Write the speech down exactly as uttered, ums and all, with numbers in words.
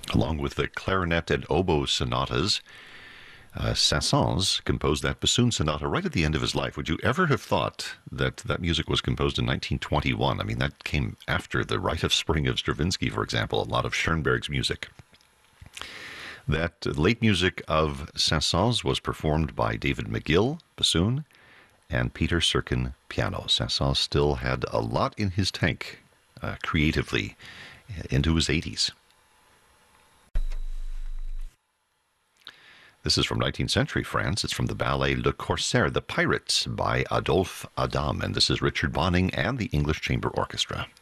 along with the clarinet and oboe sonatas. Uh, Saint-Saëns composed that bassoon sonata right at the end of his life. Would you ever have thought that that music was composed in nineteen twenty-one? I mean, that came after the Rite of Spring of Stravinsky, for example, a lot of Schoenberg's music. That late music of Saint-Saëns was performed by David McGill, bassoon, and Peter Serkin, piano. Saint-Saëns still had a lot in his tank uh, creatively into his eighties. This is from nineteenth century France. It's from the ballet Le Corsaire, The Pirates by Adolphe Adam. And this is Richard Bonning and the English Chamber Orchestra.